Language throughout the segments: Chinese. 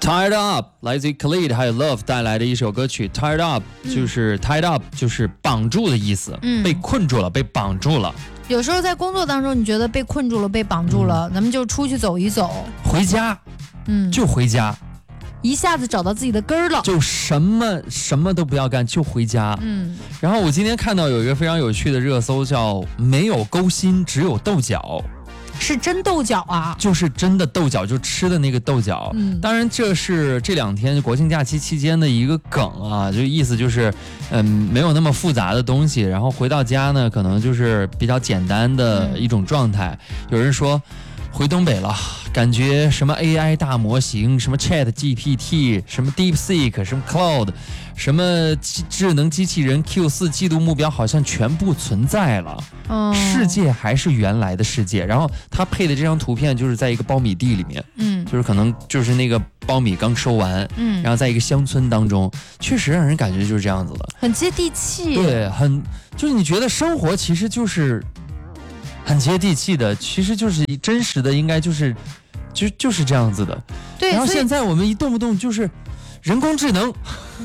Tied Up 来自于 Khalid 还有 Love 带来的一首歌曲。 Tied Up 就是 Tied Up 就是绑住的意思，被困住了，被绑住了。 有时候在工作当中你觉得被困住了，被绑住了，咱们就出去走一走， 回家，就回家， 一下子找到自己的根儿了， 就什么都不要干，就回家。然后我今天看到有一个非常有趣的热搜，叫没有勾心只有豆角。 是真豆角啊， 就是真的豆角，就吃的那个豆角。当然这是这2天国庆假期期间的一个梗啊，就意思就是没有那么复杂的东西，然后回到家呢可能就是比较简单的一种状态。有人说回东北了，感觉什么 AI 大模型，什么 ChatGPT， 什么 DeepSeek， 什么 Cloud， 什么智能机器人 Q4 季度目标好像全部存在了。世界还是原来的世界。然后他配的这张图片就是在一个苞米地里面，就是可能就是那个苞米刚收完，然后在一个乡村当中，确实让人感觉就是这样子的， 很接地气。 对，就是你觉得生活其实就是很接地气的，其实就是真实的，应该就是这样子的。 对， 然后现在我们一动不动就是人工智能，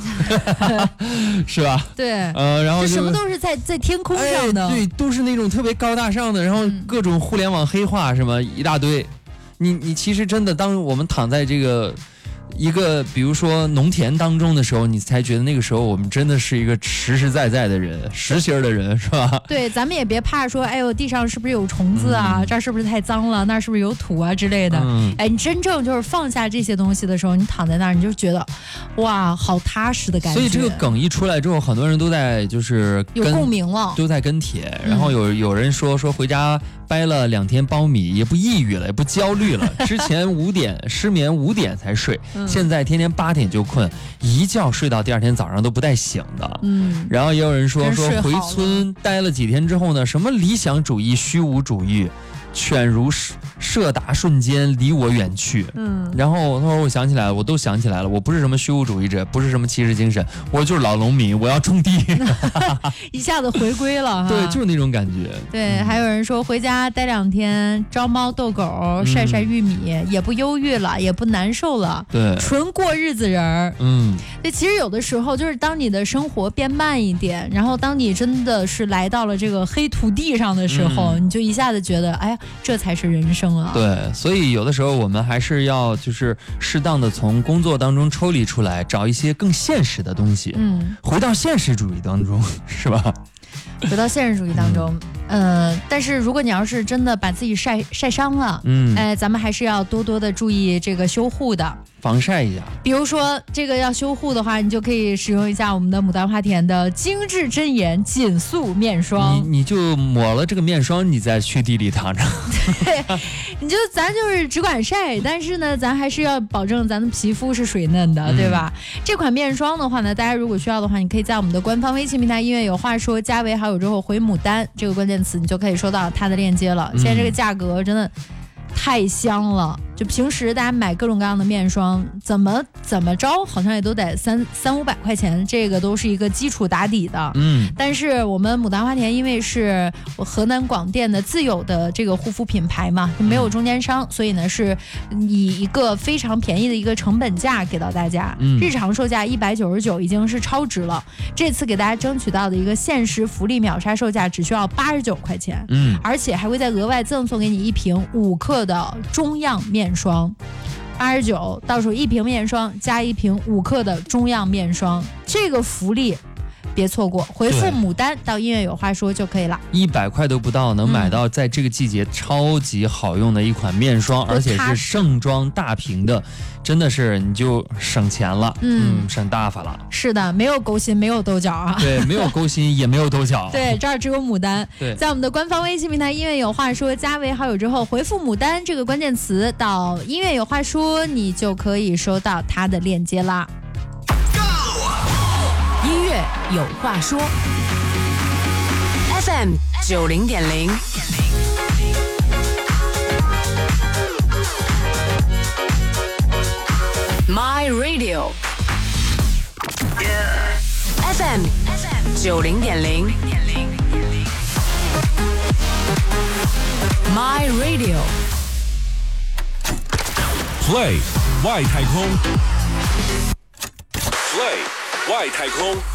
是吧？ 对， 然后这什么都是在天空上的， 对，都是那种特别高大上的，然后各种互联网黑话什么一大堆。你其实真的，当我们躺在这个一个比如说农田当中的时候，你才觉得那个时候我们真的是一个实实在在的人，实心的人，是吧？ 对，咱们也别怕说，哎呦，地上是不是有虫子啊？这儿是不是太脏了？那儿是不是有土啊之类的？哎，你真正就是放下这些东西的时候，你躺在那儿，你就觉得，哇，好踏实的感觉。 所以这个梗一出来之后，很多人都在就是有共鸣了， 都在跟帖。然后有人说回家掰了2天苞米，也不抑郁了，也不焦虑了。之前失眠5点才睡，现在天天8点就困，一觉睡到第2天早上都不带醒的。然后也有人说回村待了几天之后呢，什么理想主义、虚无主义，犬如射打瞬间离我远去。然后他说我想起来了，我都想起来了，我不是什么虚无主义者，不是什么骑士精神，我就是老农民，我要种地。 一下子回归了哈。 对，就是那种感觉。 对，还有人说回家待2天，招猫逗狗，晒晒玉米，也不忧郁了，也不难受了。 对， 纯过日子人儿。对，其实有的时候就是当你的生活变慢一点，然后当你真的是来到了这个黑土地上的时候，你就一下子觉得，哎呀，这才是人生啊。 对，所以有的时候我们还是要就是适当的从工作当中抽离出来，找一些更现实的东西，回到现实主义当中，是吧？ 回到现实主义当中，但是如果你要是真的把自己晒伤了，咱们还是要多多的注意这个修护的。 防晒一下， 比如说这个要修护的话，你就可以使用一下我们的牡丹花田的精致真颜紧塑面霜。 你就抹了这个面霜，你再去地里躺着。 对，咱就是只管晒，但是呢，咱还是要保证咱的皮肤是水嫩的，对吧？这款面霜的话呢，大家如果需要的话，你可以在我们的官方微信平台音乐有话说加为好友之后回牡丹这个关键词，你就可以收到它的链接了。现在这个价格真的太香了，就平时大家买各种各样的面霜，怎么着好像也都得300-500块钱，这个都是一个基础打底的。但是我们牡丹花田因为是河南广电的自有的这个护肤品牌嘛，没有中间商，所以呢是以一个非常便宜的一个成本价给到大家。日常售价199已经是超值了，这次给大家争取到的一个限时福利秒杀售价只需要89块钱，而且还会再额外赠送给你1瓶5克的中样面霜，89到手1瓶面霜加1瓶5克的中样面霜，这个福利别错过，回复牡丹到音乐有话说就可以了。 100块都不到，能买到在这个季节超级好用的一款面霜，而且是盛装大瓶的，真的是你就省钱了，省大发了。 是的，没有勾心，没有豆角啊。 对，没有勾心，也没有豆角。 对，这儿只有牡丹。 对， 在我们的官方微信平台音乐有话说加为好友之后，回复牡丹这个关键词到音乐有话说，你就可以收到它的链接啦。 音乐有话说 FM 90.0 My Radio FM 90.0 My Radio Play 外太空。Play 外太空。